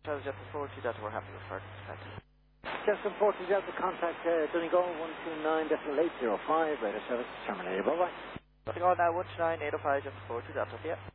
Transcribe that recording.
Travis Jetson 42 Delta, we're happy with further contact. Jetson 42 Delta, contact Donegal 129.805, radar service terminated. Bye-bye. Donegal now 129.805, Jetson 42 Delta, yeah.